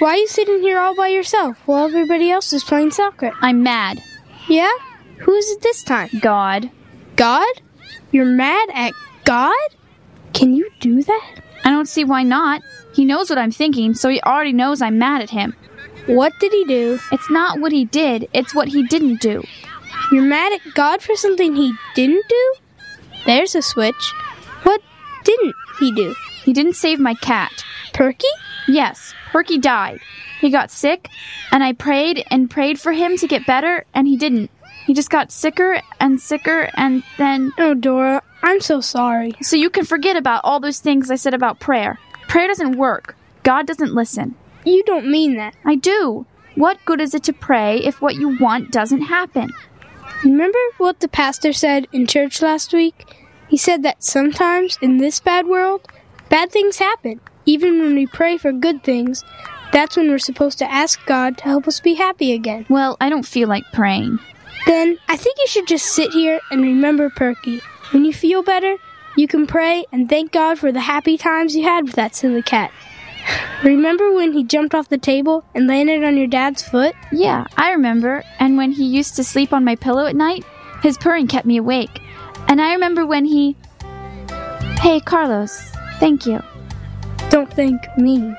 Why are you sitting here all by yourself while everybody else is playing soccer? I'm mad. Yeah? Who is it this time? God. God? You're mad at God? Can you do that? I don't see why not. He knows what I'm thinking, so he already knows I'm mad at him. What did he do? It's not what he did, it's what he didn't do. You're mad at God for something he didn't do? There's a switch. What didn't he do? He didn't save my cat. Perky? Yes, Perky died. He got sick, and I prayed and prayed for him to get better, and he didn't. He just got sicker, and then... Oh, Dora, I'm so sorry. So you can forget about all those things I said about prayer. Prayer doesn't work. God doesn't listen. You don't mean that. I do. What good is it to pray if what you want doesn't happen? Remember what the pastor said in church last week? He said that sometimes in this bad world, bad things happen. Even when we pray for good things, that's when we're supposed to ask God to help us be happy again. Well, I don't feel like praying. Then I think you should just sit here and remember Perky. When you feel better, you can pray and thank God for the happy times you had with that silly cat. Remember when he jumped off the table and landed on your dad's foot? Yeah, I remember. And when he used to sleep on my pillow at night, his purring kept me awake. And I remember when he... Hey, Carlos, thank you. Don't thank me.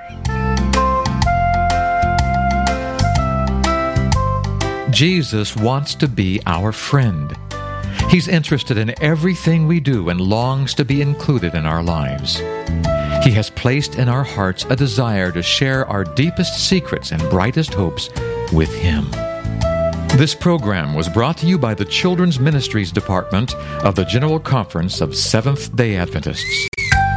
Jesus wants to be our friend. He's interested in everything we do and longs to be included in our lives. He has placed in our hearts a desire to share our deepest secrets and brightest hopes with Him. This program was brought to you by the Children's Ministries Department of the General Conference of Seventh-day Adventists.